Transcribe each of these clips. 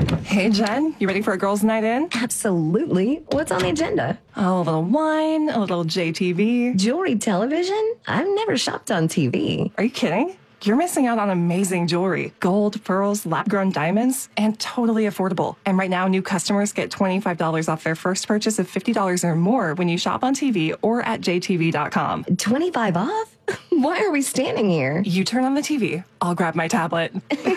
Hey, Jen, you ready for a girls' night in? Absolutely. What's on the agenda? Oh, a little wine, a little JTV. Jewelry television? I've never shopped on TV. Are you kidding? You're missing out on amazing jewelry. Gold, pearls, lab-grown diamonds, and totally affordable. And right now, new customers get $25 off their first purchase of $50 or more when you shop on TV or at jtv.com. 25 off? Why are we standing here? You turn on the TV. I'll grab my tablet.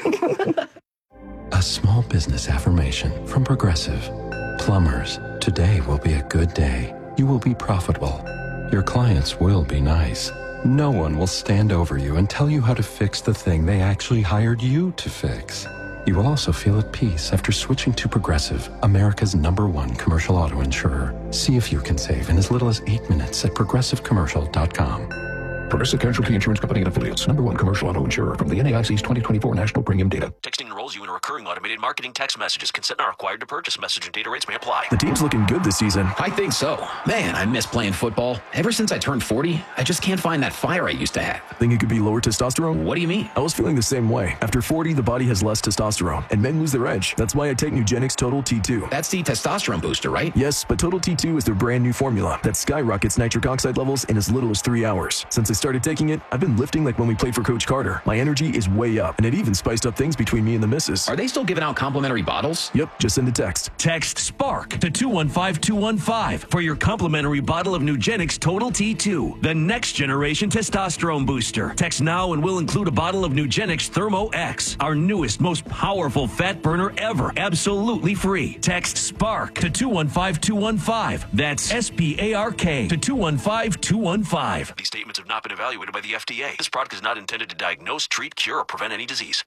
A small business affirmation from Progressive. Plumbers, today will be a good day. You will be profitable. Your clients will be nice. No one will stand over you and tell you how to fix the thing they actually hired you to fix. You will also feel at peace after switching to Progressive, America's #1 commercial auto insurer. See if you can save in as little as 8 minutes at progressivecommercial.com. Progressive Casualty Insurance Company and Affiliates. #1 commercial auto insurer from the NAIC's 2024 National Premium Data. Texting enrolls you in recurring automated marketing text messages. Consent not required to purchase. Message and data rates may apply. The team's looking good this season. I think so. Man, I miss playing football. Ever since I turned 40, I just can't find that fire I used to have. Think it could be lower testosterone? What do you mean? I was feeling the same way. After 40, the body has less testosterone, and men lose their edge. That's why I take Nugenix Total T2. That's the testosterone booster, right? Yes, but Total T2 is their brand new formula that skyrockets nitric oxide levels in as little as 3 hours. Since I started taking it, I've been lifting like when we played for Coach Carter. My energy is way up, and it even spiced up things between me and the missus. Are they still giving out complimentary bottles? Yep, just send a text. Text SPARK to 215215 for your complimentary bottle of Nugenix Total T2, the next generation testosterone booster. Text now and we'll include a bottle of Nugenix Thermo X, our newest, most powerful fat burner ever, absolutely free. Text SPARK to 215215. That's SPARK to 215215. These statements have not been evaluated by the FDA. This product is not intended to diagnose, treat, cure, or prevent any disease.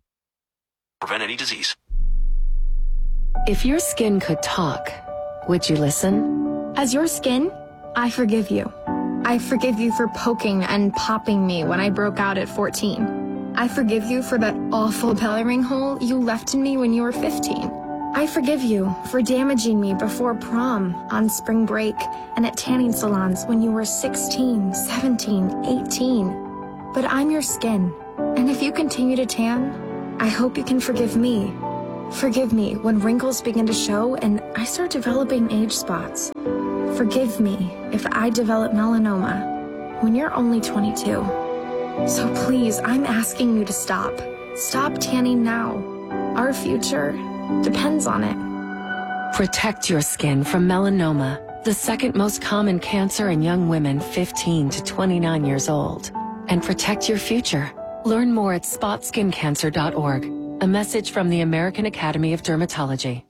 If your skin could talk, would you listen? As your skin, I forgive you. I forgive you for poking and popping me when I broke out at 14. I forgive you for that awful belly ring hole you left in me when you were 15. I forgive you for damaging me before prom, on spring break, and at tanning salons when you were 16, 17, 18. But I'm your skin, and if you continue to tan, I hope you can forgive me. Forgive me when wrinkles begin to show and I start developing age spots. Forgive me if I develop melanoma when you're only 22. So please, I'm asking you to stop. Stop tanning now. Our future depends on it. Protect your skin from melanoma, the second most common cancer in young women 15 to 29 years old. And protect your future. Learn more at spotskincancer.org. A message from the American Academy of Dermatology.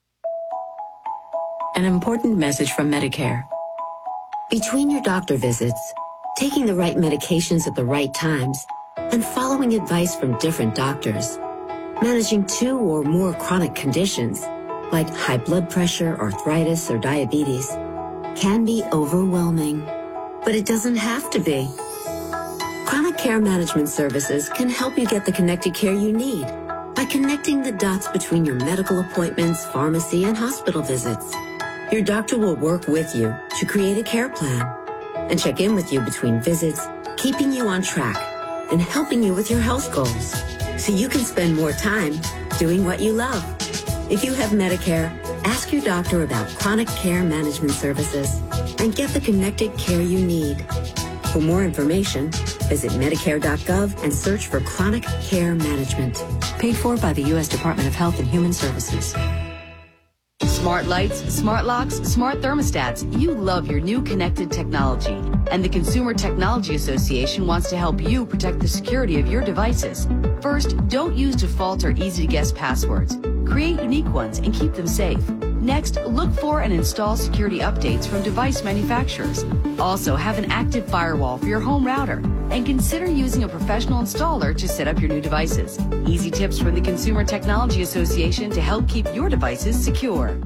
An important message from Medicare. Between your doctor visits, taking the right medications at the right times, and following advice from different doctors, managing 2 or more chronic conditions, like high blood pressure, arthritis, or diabetes, can be overwhelming. But it doesn't have to be. Chronic Care Management Services can help you get the connected care you need by connecting the dots between your medical appointments, pharmacy, and hospital visits. Your doctor will work with you to create a care plan and check in with you between visits, keeping you on track and helping you with your health goals so you can spend more time doing what you love. If you have Medicare, ask your doctor about Chronic Care Management Services and get the connected care you need. For more information, visit Medicare.gov and search for Chronic Care Management. Paid for by the U.S. Department of Health and Human Services. Smart lights, smart locks, smart thermostats. You love your new connected technology. And the Consumer Technology Association wants to help you protect the security of your devices. First, don't use default or easy-to-guess passwords. Create unique ones and keep them safe. Next, look for and install security updates from device manufacturers. Also, have an active firewall for your home router. And consider using a professional installer to set up your new devices. Easy tips from the Consumer Technology Association to help keep your devices secure.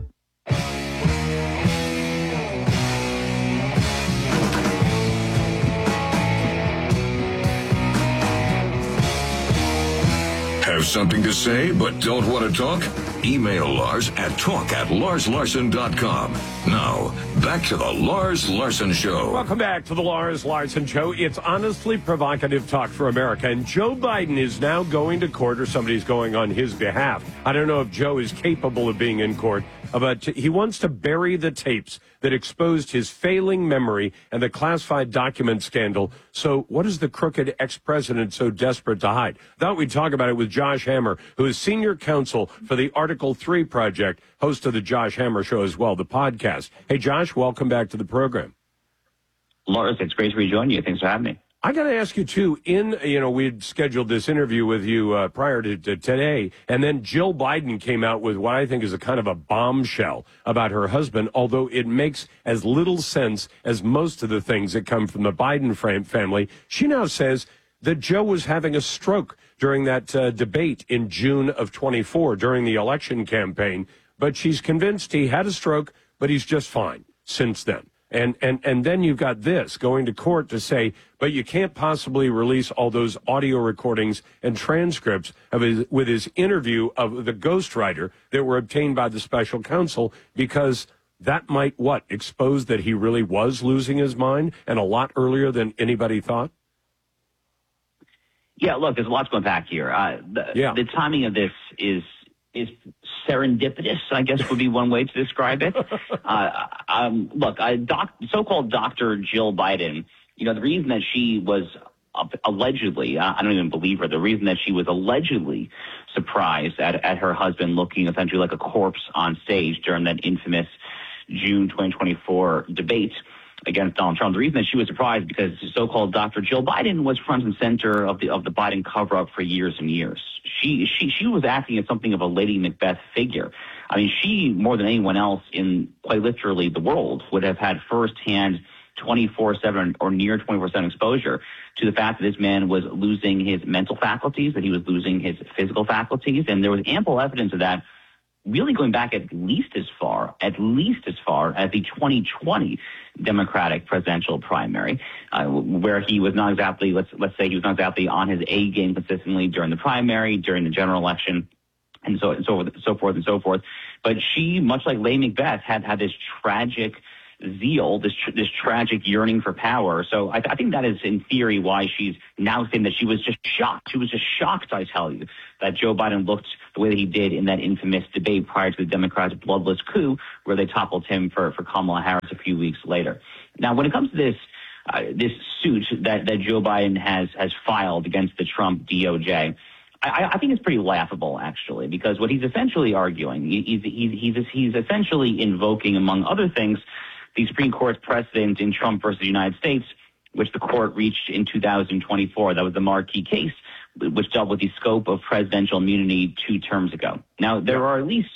Have something to say but don't want to talk? Email Lars at talk@larslarson.com. Now, Back to the Lars Larson Show. Welcome back to the Lars Larson Show. It's honestly provocative talk for America. And Joe Biden is now going to court, or somebody's going on his behalf. I don't know if Joe is capable of being in court, but he wants to bury the tapes that exposed his failing memory and the classified document scandal. So what is the crooked ex-president so desperate to hide? Thought we'd talk about it with Josh Hammer, who is senior counsel for the Article 3 Project, host of the Josh Hammer Show as well, the podcast. Hey, Josh, welcome back to the program. Lars, it's great to rejoin you. Thanks for having me. I got to ask you, too, we'd scheduled this interview with you prior to today, and then Jill Biden came out with what I think is a kind of a bombshell about her husband, although it makes as little sense as most of the things that come from the Biden family. She now says that Joe was having a stroke during that debate in June of 24, during the election campaign, but she's convinced he had a stroke, but he's just fine since then. And then you've got this going to court to say, but you can't possibly release all those audio recordings and transcripts of with his interview of the ghostwriter that were obtained by the special counsel, because that might, expose that he really was losing his mind, and a lot earlier than anybody thought? Yeah, look, there's a lot to unpack here. The timing of this is serendipitous, I guess would be one way to describe it. So-called Dr. Jill Biden, the reason that she was allegedly, I don't even believe her, the reason that she was allegedly surprised at her husband looking essentially like a corpse on stage during that infamous June 2024 debate against Donald Trump. The reason that she was surprised because so-called Dr. Jill Biden was front and center of the Biden cover-up for years and years. She was acting as something of a Lady Macbeth figure. I mean, she, more than anyone else in quite literally the world, would have had firsthand 24/7 or near 24/7 exposure to the fact that this man was losing his mental faculties, that he was losing his physical faculties, and there was ample evidence of that really going back at least as far as the 2020 Democratic presidential primary, where he was not exactly, let's say he was not exactly on his A game consistently during the primary, during the general election, and so forth. But she, much like Lady Macbeth, had this tragic zeal, this tragic yearning for power. So I think that is, in theory, why she's now saying that she was just shocked. She was just shocked, I tell you, that Joe Biden looked the way that he did in that infamous debate prior to the Democrats' bloodless coup, where they toppled him for Kamala Harris a few weeks later. Now, when it comes to this suit that Joe Biden has filed against the Trump DOJ, I think it's pretty laughable, actually, because what he's essentially arguing, he's essentially invoking, among other things, the Supreme Court's precedent in Trump versus the United States, which the court reached in 2024. That was the marquee case, which dealt with the scope of presidential immunity 2 terms ago. Now, there are at least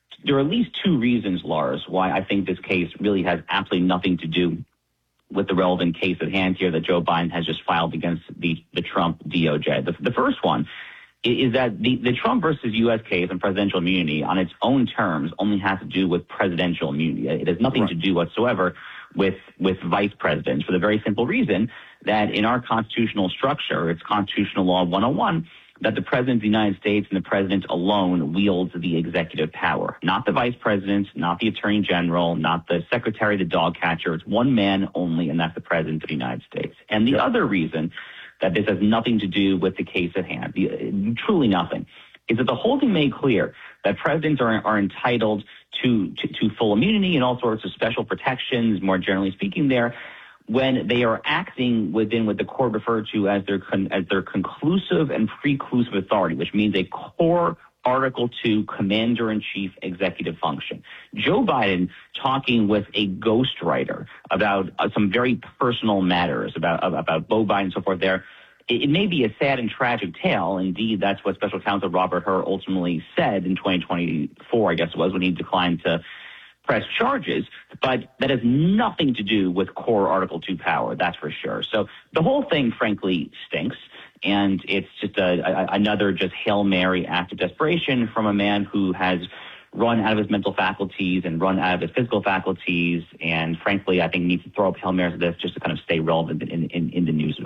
2 reasons, Lars, why I think this case really has absolutely nothing to do with the relevant case at hand here that Joe Biden has just filed against the Trump DOJ. The first one is that the Trump versus U.S. case on presidential immunity on its own terms only has to do with presidential immunity. It has nothing to do whatsoever with vice presidents, for the very simple reason that in our constitutional structure, it's Constitutional Law 101, that the President of the United States and the President alone wields the executive power, not the Vice President, not the Attorney General, not the Secretary, the dog catcher. It's one man only, and that's the President of the United States. And the other reason that this has nothing to do with the case at hand, truly nothing, is that the whole thing made clear that presidents are entitled to full immunity and all sorts of special protections, more generally speaking, there, when they are acting within what the court referred to as their conclusive and preclusive authority, which means a core Article 2 commander-in-chief executive function. Joe Biden talking with a ghostwriter about some very personal matters about Beau Biden and so forth there. It may be a sad and tragic tale. Indeed, that's what Special Counsel Robert Hur ultimately said in 2024, I guess it was, when he declined to press charges. But that has nothing to do with core Article 2 power, that's for sure. So the whole thing, frankly, stinks. And it's just another just Hail Mary act of desperation from a man who has run out of his mental faculties and run out of his physical faculties. And frankly, I think needs to throw up Hail Marys at this just to kind of stay relevant in the news at all.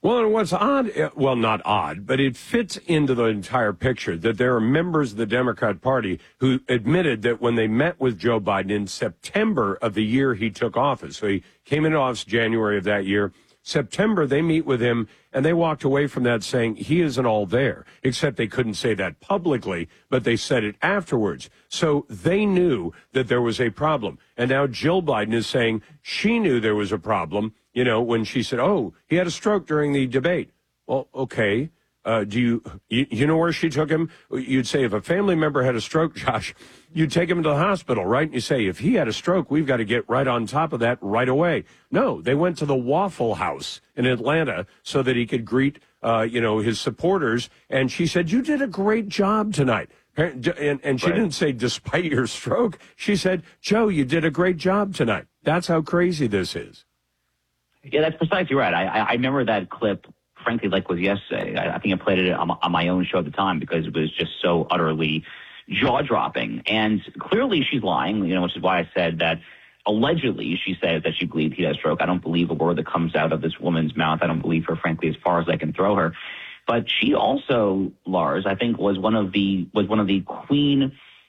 Well, and what's odd, well, not odd, but it fits into the entire picture that there are members of the Democrat Party who admitted that when they met with Joe Biden in September of the year he took office, so he came into office January of that year, September, they meet with him, and they walked away from that saying he isn't all there, except they couldn't say that publicly, but they said it afterwards. So they knew that there was a problem. And now Jill Biden is saying she knew there was a problem, when she said, oh, he had a stroke during the debate. Well, okay. Do you know where she took him? You'd say if a family member had a stroke, Josh, you'd take him to the hospital, right? And you say, if he had a stroke, we've got to get right on top of that right away. No, they went to the Waffle House in Atlanta so that he could greet, his supporters. And she said, you did a great job tonight. And she didn't say, despite your stroke. She said, Joe, you did a great job tonight. That's how crazy this is. Yeah, that's precisely right. I remember that clip, frankly, like was yesterday. I think I played it on my own show at the time because it was just so utterly jaw-dropping. And clearly she's lying, which is why I said that allegedly she said that she believed he had a stroke. I don't believe a word that comes out of this woman's mouth. I don't believe her, frankly, as far as I can throw her. But she also, Lars, I think was one of the queen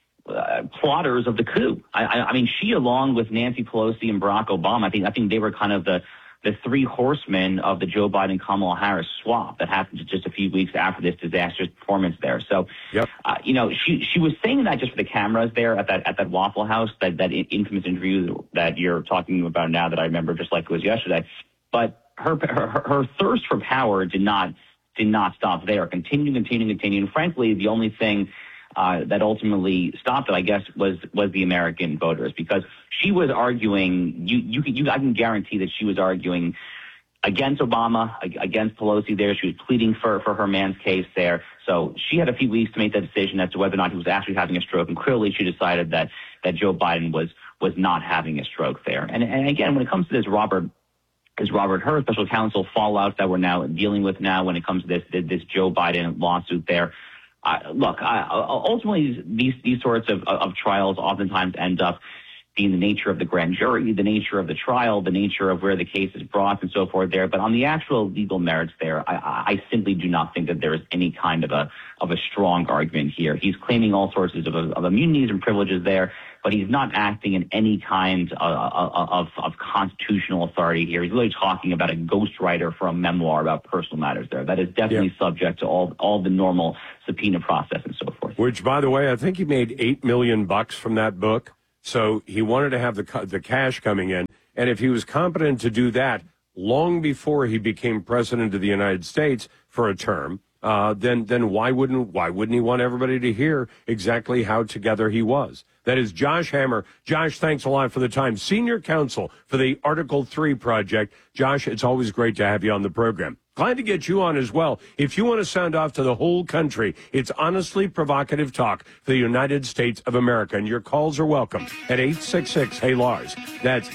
plotters of the coup. I mean, she, along with Nancy Pelosi and Barack Obama, I think they were kind of the three horsemen of the Joe Biden-Kamala Harris swap that happened just a few weeks after this disastrous performance there. So, she was saying that just for the cameras there at that Waffle House, that infamous interview that you're talking about now that I remember just like it was yesterday. But her thirst for power did not stop there. Continuing. Frankly, the only thing that ultimately stopped it, I guess, was the American voters, because she was arguing. I can guarantee that she was arguing against Obama, against Pelosi. There, she was pleading for her man's case there. So she had a few weeks to make that decision as to whether or not he was actually having a stroke, and clearly she decided that Joe Biden was not having a stroke there. And again, when it comes to this Robert Hur special counsel fallout that we're now dealing with when it comes to this Joe Biden lawsuit there. Ultimately, these sorts of trials oftentimes end up being the nature of the grand jury, the nature of the trial, the nature of where the case is brought and so forth there. But on the actual legal merits there, I simply do not think that there is any kind of a strong argument here. He's claiming all sorts of immunities and privileges there, but he's not acting in any kind of constitutional authority here. He's really talking about a ghostwriter for a memoir about personal matters there. That is definitely subject to all the normal subpoena process and so forth. Which, by the way, I think he made $8 million from that book. So he wanted to have the cash coming in. And if he was competent to do that long before he became president of the United States for a term, then why wouldn't he want everybody to hear exactly how together he was? That is Josh Hammer. Josh, thanks a lot for the time. Senior counsel for the Article 3 project. Josh, it's always great to have you on the program. Glad to get you on as well. If you want to sound off to the whole country, it's honestly provocative talk for the United States of America. And your calls are welcome at 866-HEY-LARS. That's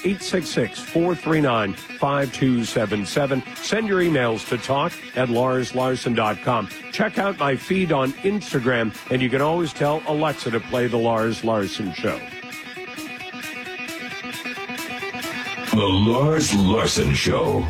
866-439-5277. Send your emails to talk@LarsLarson.com. Check out my feed on Instagram, and you can always tell Alexa to play The Lars Larson Show. The Lars Larson Show.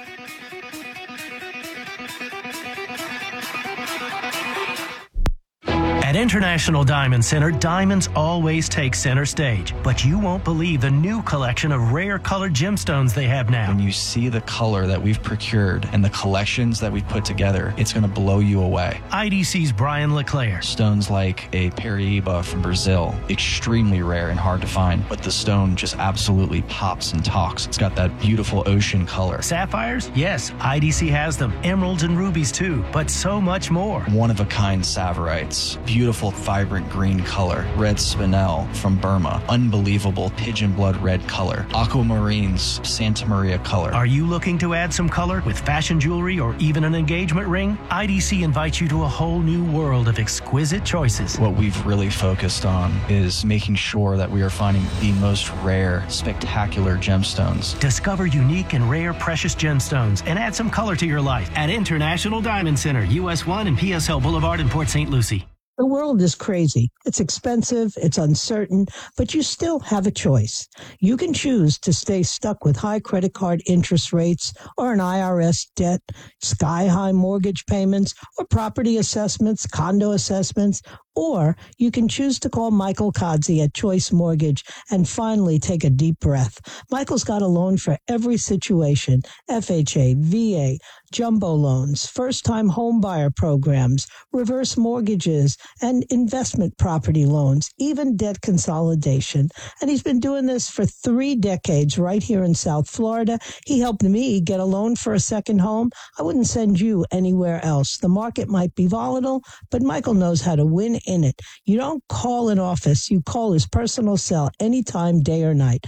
At International Diamond Center, diamonds always take center stage. But you won't believe the new collection of rare colored gemstones they have now. When you see the color that we've procured and the collections that we've put together, it's going to blow you away. IDC's Brian LeClaire. Stones like a Paraíba from Brazil, extremely rare and hard to find, but the stone just absolutely pops and talks. It's got that beautiful ocean color. Sapphires? Yes, IDC has them. Emeralds and rubies too, but so much more. One-of-a-kind Saverites. Beautiful, vibrant green color. Red spinel from Burma. Unbelievable pigeon blood red color. Aquamarines, Santa Maria color. Are you looking to add some color with fashion jewelry or even an engagement ring? IDC invites you to a whole new world of exquisite choices. What we've really focused on is making sure that we are finding the most rare, spectacular gemstones. Discover unique and rare precious gemstones and add some color to your life at International Diamond Center, US 1 and PSL Boulevard in Port St. Lucie. The world is crazy. It's expensive, it's uncertain, but you still have a choice. You can choose to stay stuck with high credit card interest rates or an IRS debt, sky-high mortgage payments, or property assessments, condo assessments, or you can choose to call Michael Kodzi at Choice Mortgage and finally take a deep breath. Michael's got a loan for every situation: FHA, VA, jumbo loans, first-time homebuyer programs, reverse mortgages, and investment property loans, even debt consolidation. And he's been doing this for 3 decades right here in South Florida. He helped me get a loan for a second home. I wouldn't send you anywhere else. The market might be volatile, but Michael knows how to win in it. You don't call an office. You call his personal cell anytime, day or night.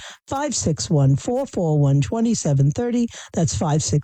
561-441-2730. That's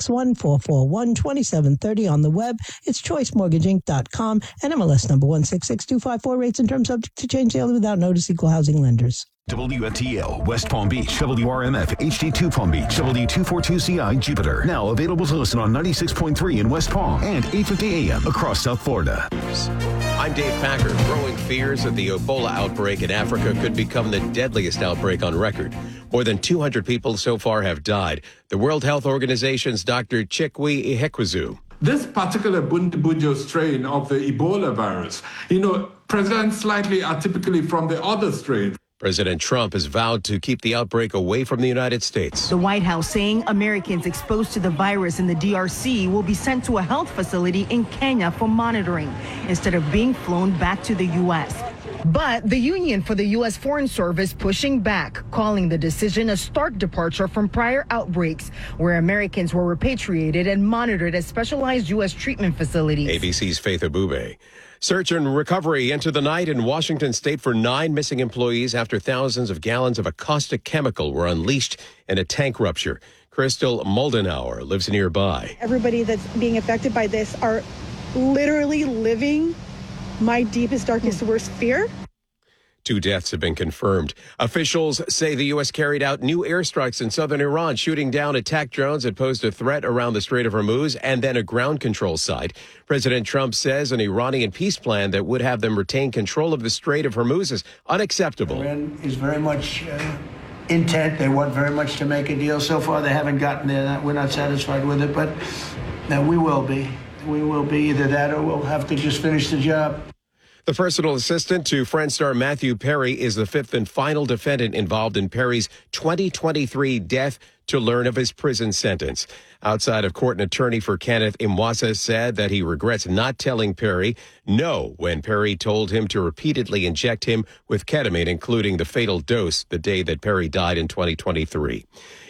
561-441-2730 on the web. It's choicemortgageinc.com and MLS number 166254. Rates and terms subject to change daily without notice. Equal housing lenders. WFTL, West Palm Beach, WRMF, HD2 Palm Beach, W242CI, Jupiter. Now available to listen on 96.3 in West Palm and 850 AM across South Florida. I'm Dave Packer. Growing fears that the Ebola outbreak in Africa could become the deadliest outbreak on record. More than 200 people so far have died. The World Health Organization's Dr. Chikwe Ihekwezu. This particular Bundibugyo strain of the Ebola virus, presents slightly atypically from the other strains. President Trump has vowed to keep the outbreak away from the United States. The White House saying Americans exposed to the virus in the DRC will be sent to a health facility in Kenya for monitoring instead of being flown back to the U.S. But the Union for the U.S. Foreign Service pushing back, calling the decision a stark departure from prior outbreaks where Americans were repatriated and monitored at specialized U.S. treatment facilities. ABC's Faith Abube. Search and recovery into the night in Washington state for 9 missing employees after thousands of gallons of a caustic chemical were unleashed in a tank rupture. Crystal Moldenauer lives nearby. Everybody that's being affected by this are literally living my deepest, darkest, worst fear. 2 deaths have been confirmed. Officials say the U.S. carried out new airstrikes in southern Iran, shooting down attack drones that posed a threat around the Strait of Hormuz and then a ground control site. President Trump says an Iranian peace plan that would have them retain control of the Strait of Hormuz is unacceptable. Iran is very much intent. They want very much to make a deal. So far, they haven't gotten there. We're not satisfied with it, but we will be. We will be either that or we'll have to just finish the job. The personal assistant to Friends star Matthew Perry is the 5th and final defendant involved in Perry's 2023 death to learn of his prison sentence. Outside of court, an attorney for Kenneth Imwasa said that he regrets not telling Perry no when Perry told him to repeatedly inject him with ketamine, including the fatal dose the day that Perry died in 2023.